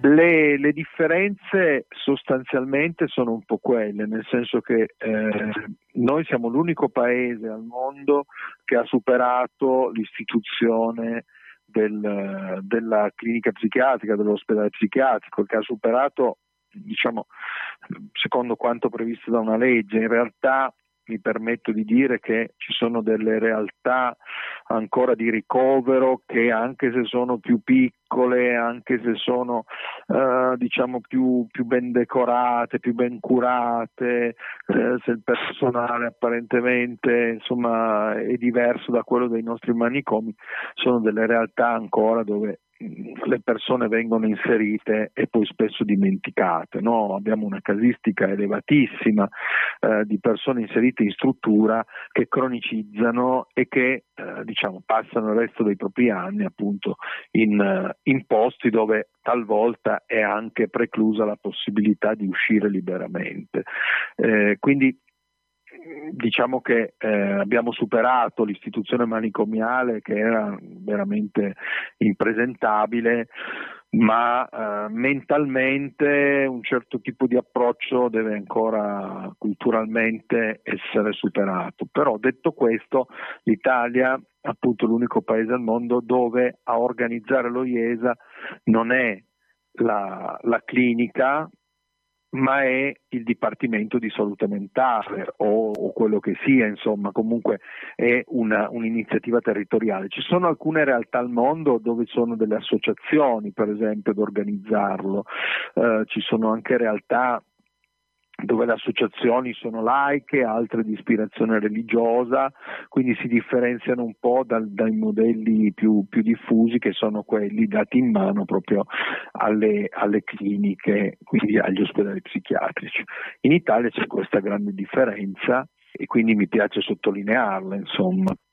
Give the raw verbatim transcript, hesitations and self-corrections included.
Le, le differenze sostanzialmente sono un po' quelle, nel senso che eh, noi siamo l'unico paese al mondo che ha superato l'istituzione del, della clinica psichiatrica, dell'ospedale psichiatrico, che ha superato, diciamo, secondo quanto previsto da una legge. In realtà mi permetto di dire che ci sono delle realtà ancora di ricovero che, anche se sono più piccole, anche se sono eh, diciamo più, più ben decorate, più ben curate, eh, se il personale apparentemente insomma è diverso da quello dei nostri manicomi, sono delle realtà ancora dove le persone vengono inserite e poi spesso dimenticate, no? Abbiamo una casistica elevatissima eh, di persone inserite in struttura che cronicizzano e che eh, diciamo passano il resto dei propri anni appunto in, in posti dove talvolta è anche preclusa la possibilità di uscire liberamente. Eh, quindi diciamo che eh, abbiamo superato l'istituzione manicomiale, che era veramente impresentabile, ma eh, mentalmente un certo tipo di approccio deve ancora culturalmente essere superato. Però, detto questo, l'Italia è appunto l'unico paese al mondo dove a organizzare lo I E S A non è la, la clinica, ma è il Dipartimento di Salute Mentale o, o quello che sia, insomma, comunque è una, un'iniziativa territoriale. Ci sono alcune realtà al mondo dove sono delle associazioni, per esempio, ad organizzarlo, eh, ci sono anche realtà dove le associazioni sono laiche, altre di ispirazione religiosa, quindi si differenziano un po' dal, dai modelli più, più diffusi, che sono quelli dati in mano proprio alle, alle cliniche, quindi agli ospedali psichiatrici. In Italia c'è questa grande differenza e quindi mi piace sottolinearla, insomma.